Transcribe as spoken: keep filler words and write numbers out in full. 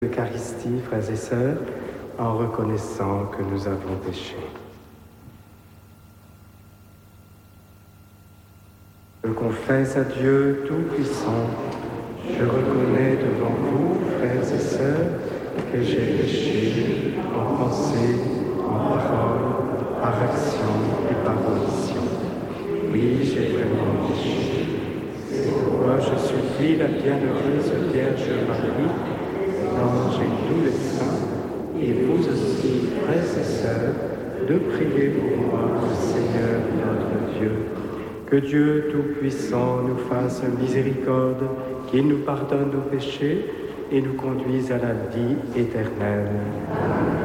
L'Eucharistie, frères et sœurs, en reconnaissant que nous avons péché. Je confesse à Dieu Tout-Puissant, je reconnais devant vous, frères et sœurs, que j'ai péché en pensée, en parole, par action et par omission. Oui, j'ai vraiment péché. C'est pourquoi je supplie la bienheureuse Vierge Marie, l'ange et tous les saints, et vous aussi, frères et sœurs, de prier pour moi, le Seigneur notre Dieu. Que Dieu Tout-Puissant nous fasse miséricorde, qu'il nous pardonne nos péchés et nous conduise à la vie éternelle.